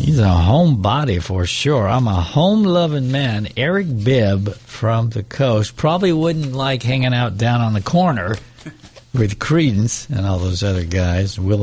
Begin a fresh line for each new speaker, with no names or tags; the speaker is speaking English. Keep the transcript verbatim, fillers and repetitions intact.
He's a homebody for sure. I'm a home-loving man. Eric Bibb from the coast probably wouldn't like hanging out down on the corner with Creedence and all those other guys. Willie